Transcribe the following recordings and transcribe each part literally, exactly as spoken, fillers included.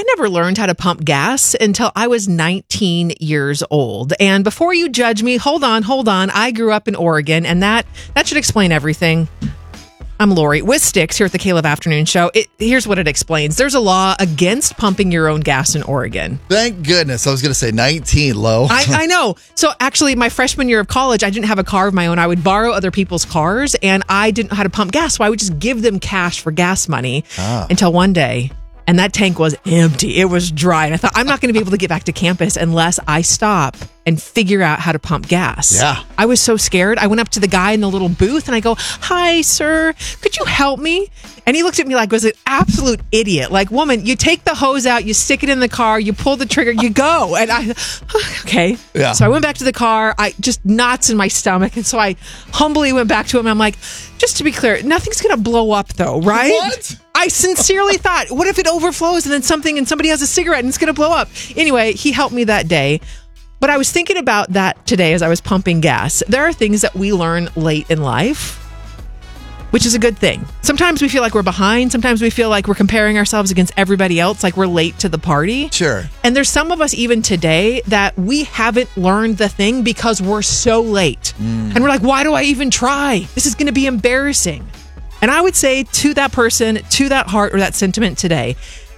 never learned how to pump gas until I was nineteen years old. And before you judge me, hold on, hold on. I grew up in Oregon, and that that should explain everything. I'm Lori with Sticks here at the K-Love Afternoon Show. It, here's what it explains. There's a law against pumping your own gas in Oregon. Thank goodness. I was going to say nineteen, Lo. I, I know. So actually, my freshman year of college, I didn't have a car of my own. I would borrow other people's cars, and I didn't know how to pump gas, so I would just give them cash for gas money ah. until one day. And that tank was empty. It was dry. And I thought, I'm not going to be able to get back to campus unless I stop and figure out how to pump gas. Yeah. I was so scared. I went up to the guy in the little booth and I go, "Hi, sir. Could you help me?" And he looked at me like I was an absolute idiot. Like, woman, you take the hose out, you stick it in the car, you pull the trigger, you go. And I, okay. Yeah. So I went back to the car. I just knots in my stomach. And so I humbly went back to him. I'm like, just to be clear, nothing's going to blow up though, right? What? I sincerely thought, what if it overflows and then something and somebody has a cigarette and it's going to blow up? Anyway, he helped me that day. But I was thinking about that today as I was pumping gas. There are things that we learn late in life, which is a good thing. Sometimes we feel like we're behind. Sometimes we feel like we're comparing ourselves against everybody else, like we're late to the party. Sure. And there's some of us even today that we haven't learned the thing because we're so late. Mm. And we're like, why do I even try? This is going to be embarrassing. And I would say to that person, to that heart or that sentiment today,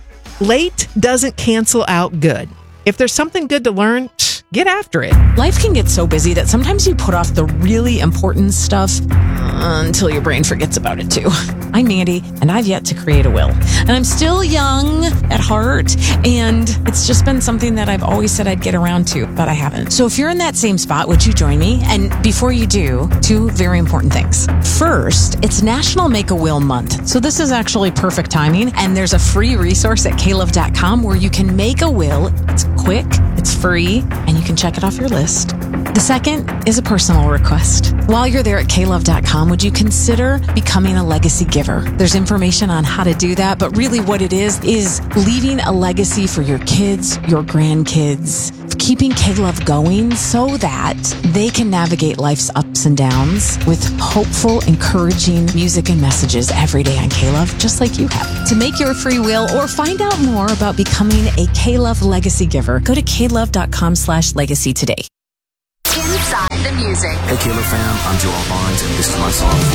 late doesn't cancel out good. If there's something good to learn, get after it. Life can get so busy that sometimes you put off the really important stuff uh, until your brain forgets about it too. I'm Mandy, and I've yet to create a will. And I'm still young at heart, and it's just been something that I've always said I'd get around to, but I haven't. So if you're in that same spot, would you join me? And before you do, two very important things. First, it's National Make a Will Month. So this is actually perfect timing, and there's a free resource at K love dot com where you can make a will. It's quick, it's free, and you can check it off your list. The second is a personal request. While you're there at K love dot com, would you consider becoming a legacy giver? There's information on how to do that, but really what it is, is leaving a legacy for your kids, your grandkids, keeping K-Love going so that they can navigate life's ups and downs with hopeful, encouraging music and messages every day on K-Love, just like you have. To make your free will or find out more about becoming a K-Love legacy giver, go to K love dot com slash legacy today. Inside the music. Hey, K-Love fam, I'm Joel Barnes, and this is my song.